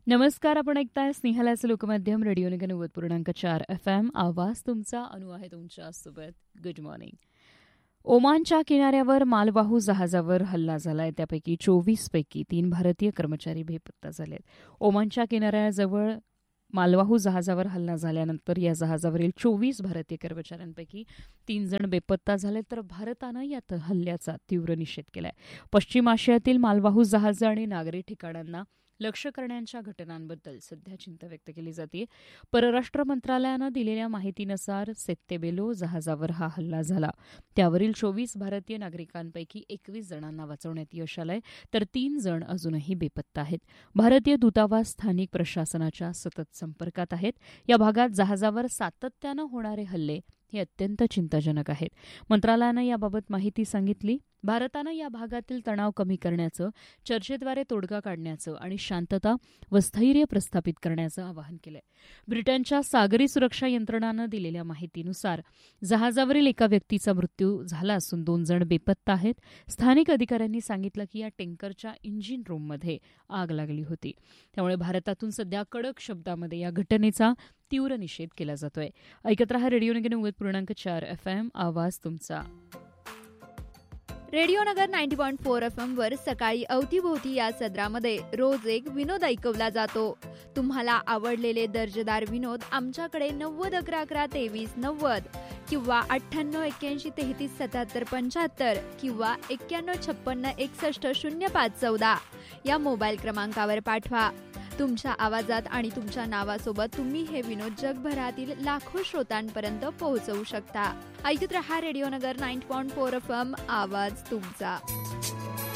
नमस्कार. आपण ऐकताय स्नेहलाचं लोकमाध्यम रेडिओ निगम 90.4 FM. आवाज तुमचा, अनु आहे तुमच्यासोबत. Good morning. ओमानच्या किनाऱ्यावर मालवाहू जहाजावर हल्ला झालाय. त्यापैकी 24 पैकी 3 भारतीय कर्मचारी बेपत्ता झालेत. ओमानच्या किनाऱ्याजवळ मालवाहू जहाजावर हल्ला झाल्यानंतर या जहाजावरील 24 भारतीय कर्मचाऱ्यांपैकी 3 जण बेपत्ता झाले, तर भारतानं या हल्ल्याचा तीव्र निषेध केलाय. पश्चिम आशियातील मालवाहू जहाजं आणि नागरी ठिकाणांना लक्ष्य करण्याच्या घटनांबद्दल सध्या चिंता व्यक्त केली जाते. परराष्ट्र मंत्रालयानं दिलेल्या माहितीनुसार सेत्तेबेलो जहाजावर हा हल्ला झाला. त्यावरील 24 भारतीय नागरिकांपैकी 21 जणांना वाचवण्यात यश आलंय, तर 3 जण अजूनही बेपत्ता आहेत. भारतीय दूतावास स्थानिक प्रशासनाच्या सतत संपर्कात आहेत. या भागात जहाजावर सातत्यानं होणारे हल्ले हे अत्यंत चिंताजनक आहेत. मंत्रालयानं याबाबत माहिती सांगितली. भारतानं या भागातील तणाव कमी करण्याचं, चर्चेद्वारे तोडगा काढण्याचं आणि शांतता व स्थैर्य प्रस्थापित करण्याचं आवाहन केलंय. ब्रिटनच्या सागरी सुरक्षा यंत्रणानं दिलेल्या माहितीनुसार जहाजावरील एका व्यक्तीचा मृत्यू झाला असून 2 जण बेपत्ता आहेत. स्थानिक अधिकाऱ्यांनी सांगितलं की या टँकरच्या इंजिन रूममध्ये आग लागली होती. त्यामुळे भारतातून सध्या कडक शब्दामध्ये या घटनेचा तीव्र निषेध केला जातोय. ऐकत रहा रेडिओ नगर 90.4 FM. आवाज तुमचा. रेडिओ नगर 90.4 FM वर सकाळी अवतीभोवती या सदरामध्ये रोज एक विनोद ऐकवला जातो. तुम्हाला आवडलेले दर्जेदार विनोद आमच्याकडे 90 11 11 23 90 किंवा 98 81 33 77 75 किंवा 91 56 61 05 14 या मोबाईल क्रमांकावर पाठवा. तुमच्या आवाजात आणि तुमच्या नावासोबत तुम्ही हे विनोद जगभरातील लाखो श्रोतांपर्यंत पोहोचवू शकता. ऐकत रहा रेडिओ नगर 90.4 FM. आवाज तुमचा.